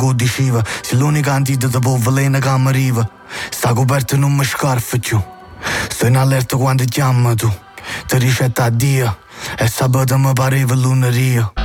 che diceva, sei l'unica antidoto per veleno che mi arriva. Sta coperta non mi scarfa più, sto in allerta quando chiama tu. Ti ricetta a Dio e sabato mi pareva lunedì.